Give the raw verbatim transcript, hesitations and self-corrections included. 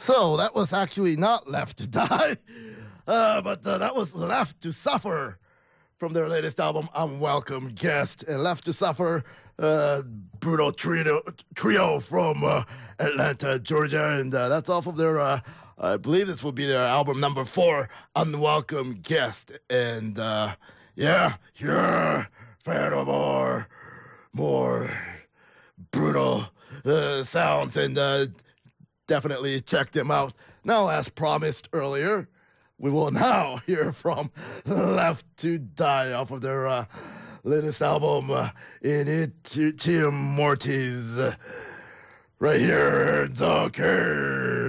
So that was actually not Left to Die, uh, but uh, that was Left to Suffer from their latest album, Unwelcome Guest. And Left to Suffer, uh, brutal trio, trio from uh, Atlanta, Georgia. And uh, that's off of their, uh, I believe this will be their album number four, Unwelcome Guest. And uh, yeah, you're fan of more, more brutal uh, sounds, and uh, definitely check them out. Now, as promised earlier, we will now hear from Left to Die off of their uh, latest album, uh, In Itium Mortis. Right here, The Curse.